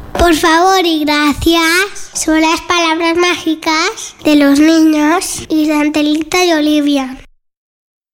Por favor y gracias. Son las palabras mágicas de los niños y de Angelita y Olivia.